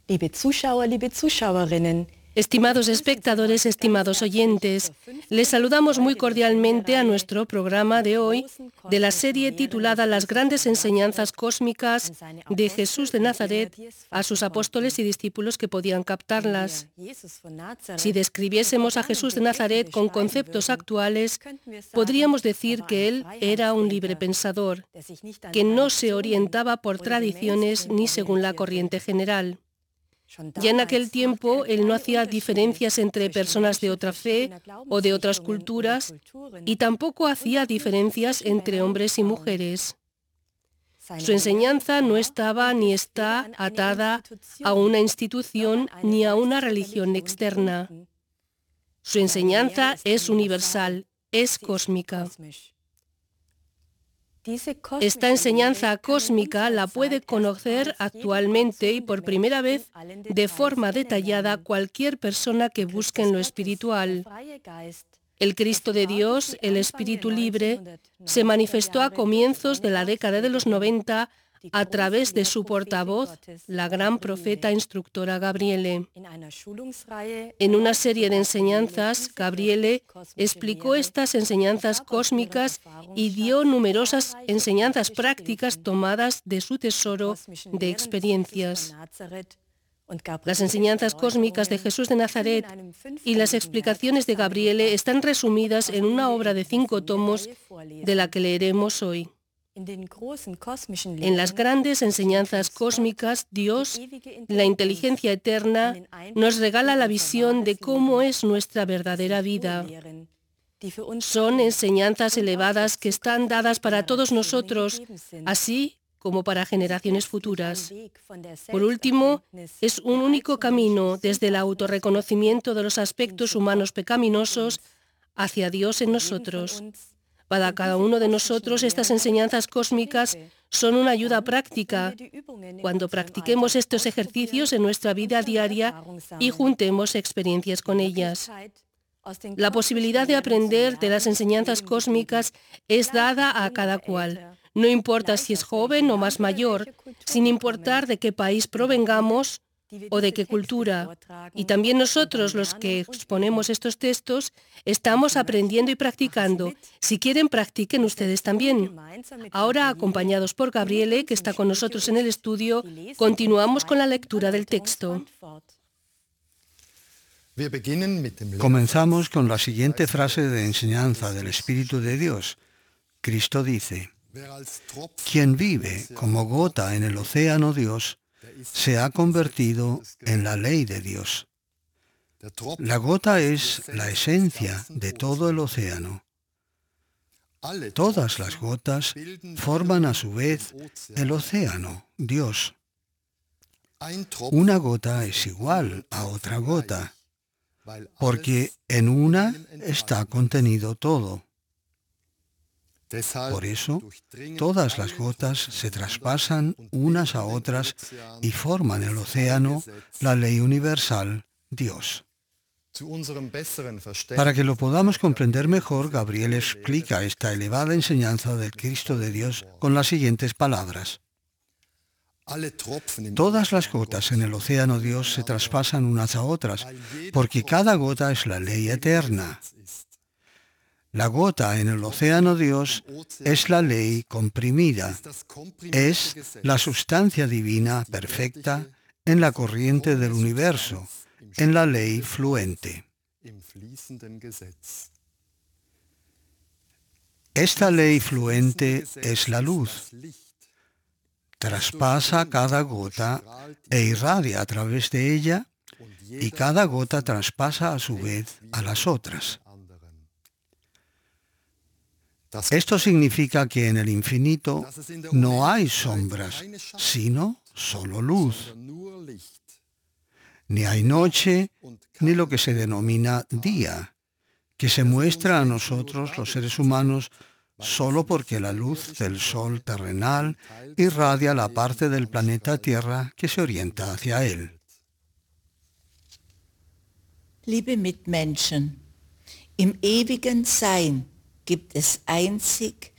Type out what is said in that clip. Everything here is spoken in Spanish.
Liebe Zuschauer, liebe Zuschauerinnen, Estimados espectadores, estimados oyentes, les saludamos muy cordialmente a nuestro programa de hoy de la serie titulada Las grandes enseñanzas cósmicas de Jesús de Nazaret a sus apóstoles y discípulos que podían captarlas. Si describiésemos a Jesús de Nazaret con conceptos actuales, podríamos decir que él era un librepensador, que no se orientaba por tradiciones ni según la corriente general. Ya en aquel tiempo él no hacía diferencias entre personas de otra fe o de otras culturas y tampoco hacía diferencias entre hombres y mujeres. Su enseñanza no estaba ni está atada a una institución ni a una religión externa. Su enseñanza es universal, es cósmica. Esta enseñanza cósmica la puede conocer actualmente y por primera vez de forma detallada cualquier persona que busque en lo espiritual. El Cristo de Dios, el Espíritu Libre, se manifestó a comienzos de la década de los 90 a través de su portavoz, la gran profeta instructora Gabriele. En una serie de enseñanzas, Gabriele explicó estas enseñanzas cósmicas y dio numerosas enseñanzas prácticas tomadas de su tesoro de experiencias. Las enseñanzas cósmicas de Jesús de Nazaret y las explicaciones de Gabriele están resumidas en una obra de 5 tomos de la que leeremos hoy. En las grandes enseñanzas cósmicas, Dios, la inteligencia eterna, nos regala la visión de cómo es nuestra verdadera vida. Son enseñanzas elevadas que están dadas para todos nosotros, así como para generaciones futuras. Por último, es un único camino desde el autorreconocimiento de los aspectos humanos pecaminosos hacia Dios en nosotros. Para cada uno de nosotros, estas enseñanzas cósmicas son una ayuda práctica cuando practiquemos estos ejercicios en nuestra vida diaria y juntemos experiencias con ellas. La posibilidad de aprender de las enseñanzas cósmicas es dada a cada cual. No importa si es joven o más mayor, sin importar de qué país provengamos o de qué cultura. Y también nosotros, los que exponemos estos textos, estamos aprendiendo y practicando. Si quieren, practiquen ustedes también. Ahora, acompañados por Gabriele, que está con nosotros en el estudio, continuamos con la lectura del texto. Comenzamos con la siguiente frase de enseñanza del Espíritu de Dios. Cristo dice: quien vive como gota en el océano Dios, se ha convertido en la ley de Dios. La gota es la esencia de todo el océano. Todas las gotas forman a su vez el océano, Dios. Una gota es igual a otra gota, porque en una está contenido todo. Por eso, todas las gotas se traspasan unas a otras y forman el océano, la ley universal, Dios. Para que lo podamos comprender mejor, Gabriel explica esta elevada enseñanza del Cristo de Dios con las siguientes palabras. Todas las gotas en el océano Dios se traspasan unas a otras, porque cada gota es la ley eterna. La gota en el océano Dios es la ley comprimida, es la sustancia divina perfecta en la corriente del universo, en la ley fluente. Esta ley fluente es la luz. Traspasa cada gota e irradia a través de ella, y cada gota traspasa a su vez a las otras. Esto significa que en el infinito no hay sombras, sino solo luz. Ni hay noche, ni lo que se denomina día, que se muestra a nosotros, los seres humanos, solo porque la luz del sol terrenal irradia la parte del planeta Tierra que se orienta hacia él. Liebe Mitmenschen, im ewigen Sein gibt es einzig